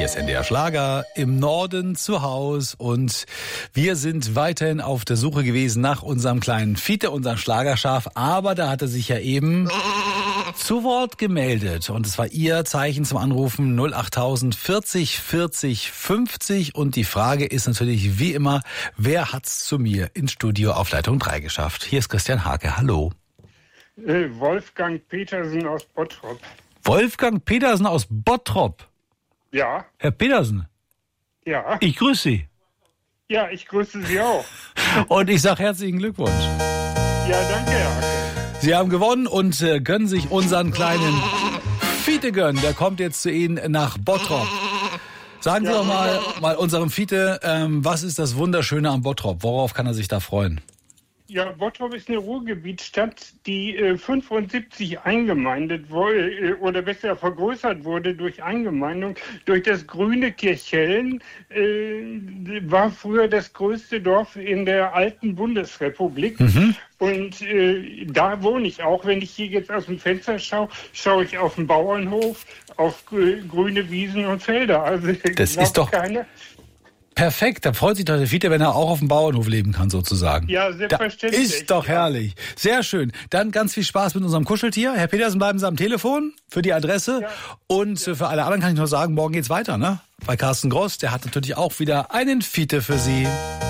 Hier ist NDR Schlager im Norden zu Haus und wir sind weiterhin auf der Suche gewesen nach unserem kleinen Fiete, unserem Schlagerschaf, aber da hat er sich ja eben zu Wort gemeldet und es war Ihr Zeichen zum Anrufen 08000 40 40 50 und die Frage ist natürlich wie immer, wer hat's zu mir ins Studio auf Leitung 3 geschafft? Hier ist Christian Hake, hallo. Wolfgang Petersen aus Bottrop. Wolfgang Petersen aus Bottrop? Ja. Herr Petersen? Ja. Ich grüße Sie. Ja, ich grüße Sie auch. Und ich sage herzlichen Glückwunsch. Ja, danke, Herr Hake. Sie haben gewonnen und können sich unseren kleinen Fiete gönnen. Der kommt jetzt zu Ihnen nach Bottrop. Sagen Sie doch mal unserem Fiete, was ist das Wunderschöne am Bottrop? Worauf kann er sich da freuen? Ja, Bottrop ist eine Ruhrgebietsstadt, die 75 eingemeindet wurde, oder besser vergrößert wurde durch Eingemeindung. Durch das grüne Kirchhellen war früher das größte Dorf in der alten Bundesrepublik. Mhm. Und da wohne ich auch. Wenn ich hier jetzt aus dem Fenster schaue ich auf den Bauernhof, auf grüne Wiesen und Felder. Also das ist doch perfekt. Da freut sich doch der Fiete, wenn er auch auf dem Bauernhof leben kann, sozusagen. Ja, selbstverständlich. Das ist doch herrlich. Sehr schön. Dann ganz viel Spaß mit unserem Kuscheltier. Herr Petersen, bleiben Sie am Telefon für die Adresse. Ja. Und für alle anderen kann ich nur sagen, morgen geht's weiter, ne? Bei Carsten Gross, der hat natürlich auch wieder einen Fiete für Sie.